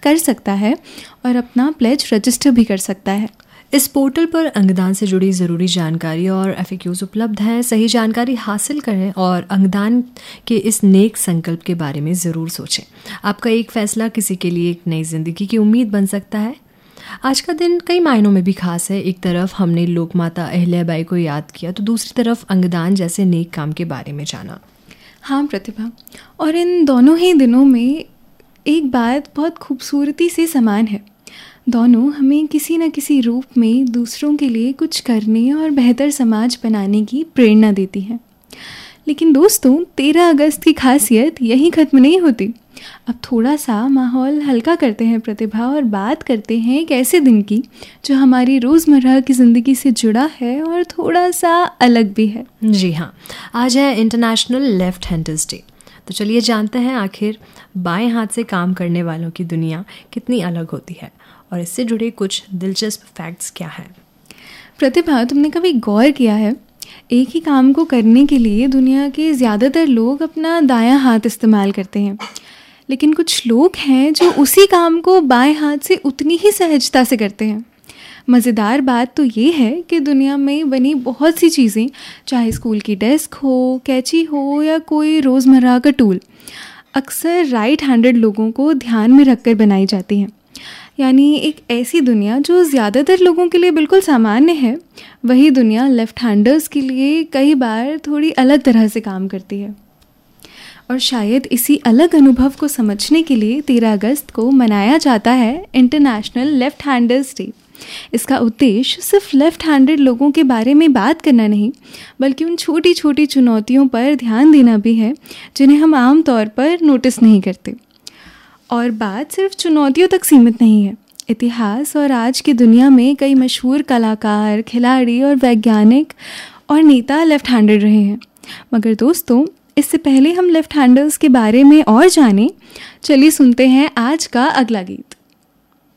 कर सकता है और अपना प्लेज रजिस्टर भी कर सकता है। इस पोर्टल पर अंगदान से जुड़ी ज़रूरी जानकारी और FAQs उपलब्ध हैं। सही जानकारी हासिल करें और अंगदान के इस नेक संकल्प के बारे में ज़रूर सोचें। आपका एक फ़ैसला किसी के लिए एक नई ज़िंदगी की उम्मीद बन सकता है। आज का दिन कई मायनों में भी खास है। एक तरफ हमने लोकमाता अहिल्याबाई को याद किया तो दूसरी तरफ अंगदान जैसे नेक काम के बारे में जाना। हाँ प्रतिभा, और इन दोनों ही दिनों में एक बात बहुत खूबसूरती से समान है। दोनों हमें किसी न किसी रूप में दूसरों के लिए कुछ करने और बेहतर समाज बनाने की प्रेरणा देती हैं। लेकिन दोस्तों, 13 अगस्त की खासियत यहीं ख़त्म नहीं होती। अब थोड़ा सा माहौल हल्का करते हैं प्रतिभा और बात करते हैं एक ऐसे दिन की जो हमारी रोज़मर्रा की ज़िंदगी से जुड़ा है और थोड़ा सा अलग भी है। जी हाँ, आज है इंटरनेशनल लेफ्ट हैंडर्स डे। तो चलिए जानते हैं आखिर बाएं हाथ से काम करने वालों की दुनिया कितनी अलग होती है और इससे जुड़े कुछ दिलचस्प फैक्ट्स क्या हैं। प्रतिभा, तुमने कभी गौर किया है, एक ही काम को करने के लिए दुनिया के ज़्यादातर लोग अपना दायां हाथ इस्तेमाल करते हैं, लेकिन कुछ लोग हैं जो उसी काम को बाएं हाथ से उतनी ही सहजता से करते हैं। मज़ेदार बात तो ये है कि दुनिया में बनी बहुत सी चीज़ें, चाहे स्कूल की डेस्क हो, कैंची हो या कोई रोज़मर्रा का टूल, अक्सर राइट हैंडेड लोगों को ध्यान में रखकर बनाई जाती हैं। यानी एक ऐसी दुनिया जो ज़्यादातर लोगों के लिए बिल्कुल सामान्य है, वही दुनिया लेफ़्ट हैंडर्स के लिए कई बार थोड़ी अलग तरह से काम करती है। और शायद इसी अलग अनुभव को समझने के लिए 13 अगस्त को मनाया जाता है इंटरनेशनल लेफ़्ट हैंडर्स डे। इसका उद्देश्य सिर्फ लेफ़्ट हैंडेड लोगों के बारे में बात करना नहीं, बल्कि उन छोटी छोटी चुनौतियों पर ध्यान देना भी है जिन्हें हम आम तौर पर नोटिस नहीं करते। और बात सिर्फ चुनौतियों तक सीमित नहीं है। इतिहास और आज की दुनिया में कई मशहूर कलाकार, खिलाड़ी और वैज्ञानिक और नेता लेफ़्ट हैंडेड रहे हैं। मगर दोस्तों, इससे पहले हम लेफ़्ट हैंडर्स के बारे में और जानें, चलिए सुनते हैं आज का अगला गीत।